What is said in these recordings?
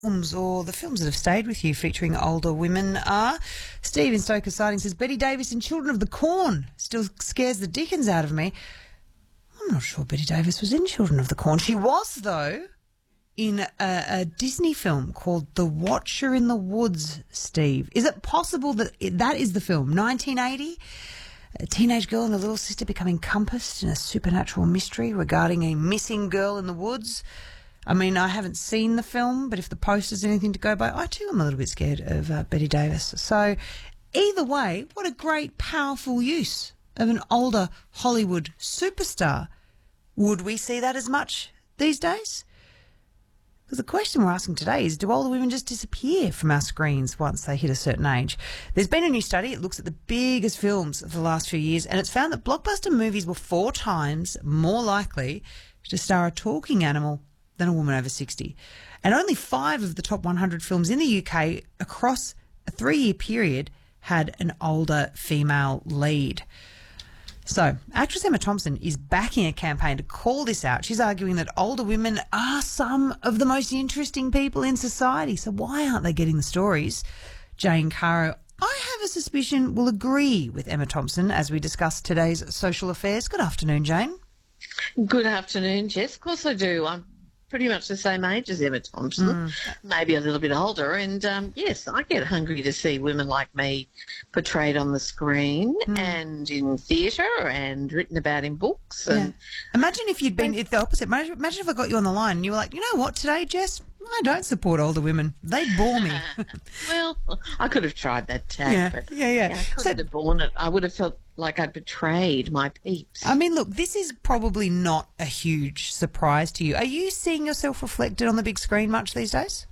films or the films that have stayed with you featuring older women are Steve in Stoker Siding says Betty Davis in Children of the Corn still scares the dickens out of me. I'm not sure Betty Davis was in Children of the Corn. She was, though, in a Disney film called The Watcher in the Woods, Steve. Is it possible that that is the film? 1980? A teenage girl and a little sister become encompassed in a supernatural mystery regarding a missing girl in the woods. I mean, I haven't seen the film, but if the poster's anything to go by, I too am a little bit scared of Betty Davis. So either way, what a great, powerful use of an older Hollywood superstar. Would we see that as much these days? Because the question we're asking today is, do older women just disappear from our screens once they hit a certain age? There's been a new study. It looks at the biggest films of the last few years, and it's found that blockbuster movies were 4 times more likely to star a talking animal than a woman over 60. And only 5 of the top 100 films in the UK across a 3-year period had an older female lead. So, actress Emma Thompson is backing a campaign to call this out. She's arguing that older women are some of the most interesting people in society. So why aren't they getting the stories? Jane Caro, I have a suspicion, will agree with Emma Thompson as we discuss today's social affairs. Good afternoon, Jane. Good afternoon, Jess. Of course I do. I'm pretty much the same age as Emma Thompson, maybe a little bit older. And, yes, I get hungry to see women like me portrayed on the screen and in theatre and written about in books. And imagine if you'd been the opposite. Imagine if I got you on the line and you were like, you know what, today, Jess, I don't support older women. They'd bore me. Well, I could have tried that tack. But, I couldn't have borne it. I would have felt like I'd betrayed my peeps. I mean, look, this is probably not a huge surprise to you. Are you seeing yourself reflected on the big screen much these days?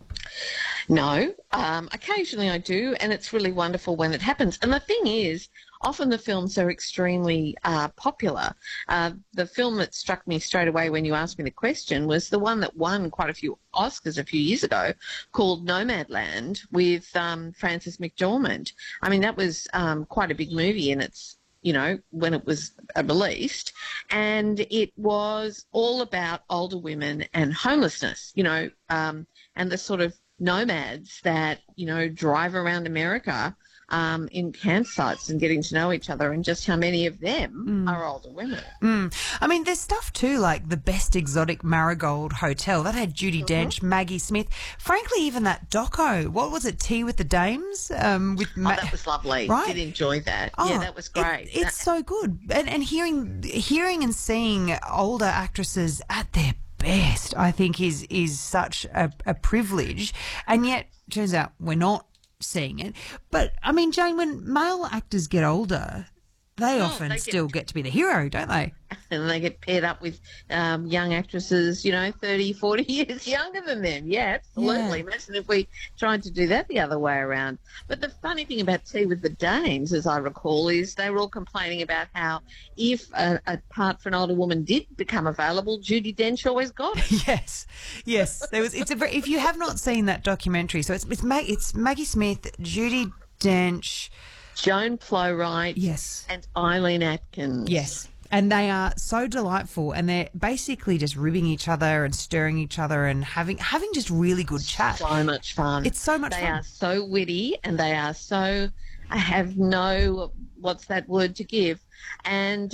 No. Occasionally I do, and it's really wonderful when it happens. And the thing is, often the films are extremely popular. The film that struck me straight away when you asked me the question was the one that won quite a few Oscars a few years ago, called Nomadland, with Frances McDormand. I mean, that was quite a big movie in its, when it was released, and it was all about older women and homelessness, and the sort of nomads that, drive around America in campsites and getting to know each other, and just how many of them are older women. I mean, there's stuff too, like The Best Exotic Marigold Hotel. That had Judi Dench, Maggie Smith. Frankly, even that doco, what was it, Tea with the Dames? That was lovely. Right? Did enjoy that. Yeah, that was great. It's so good. And hearing and seeing older actresses at their best, I think is such a privilege. And yet, turns out we're not seeing it. But, I mean, Jane, when male actors get older, they often still get to be the hero, don't they? And they get paired up with young actresses, 30, 40 years younger than them. Yeah, absolutely. Yeah. Imagine if we tried to do that the other way around. But the funny thing about Tea with the Dames, as I recall, is they were all complaining about how if a part for an older woman did become available, Judi Dench always got it. Yes. If you have not seen that documentary, so it's Maggie Smith, Judi Dench, Joan Plowright, yes, and Eileen Atkins. Yes. And they are so delightful, and they're basically just ribbing each other and stirring each other and having just really good chat. So much fun. It's so much fun. They are so witty, and they are so, I have no, what's that word to give? And,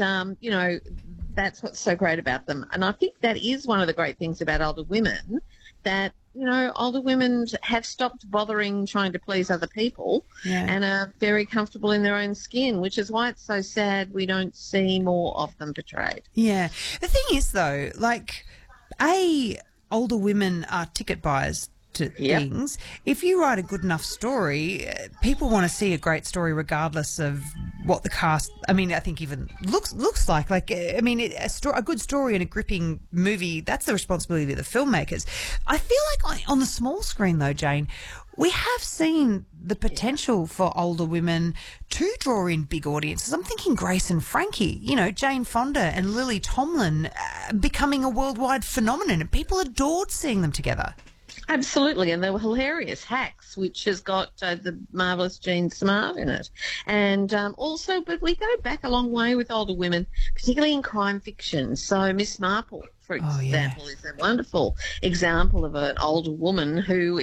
that's what's so great about them. And I think that is one of the great things about older women, that, older women have stopped bothering trying to please other people and are very comfortable in their own skin, which is why it's so sad we don't see more of them portrayed. Yeah. The thing is, though, older women are ticket buyers to things. If you write a good enough story, people want to see a great story regardless of what the cast, I think even looks like. A good story and a gripping movie, that's the responsibility of the filmmakers. I feel like on the small screen, though, Jane, we have seen the potential for older women to draw in big audiences. I'm thinking Grace and Frankie, Jane Fonda and Lily Tomlin becoming a worldwide phenomenon, and people adored seeing them together. Absolutely, and they were hilarious. Hacks, which has got the marvellous Jean Smart in it. And also, but we go back a long way with older women, particularly in crime fiction. So Miss Marple for Oh, yeah. example, is a wonderful example of an older woman who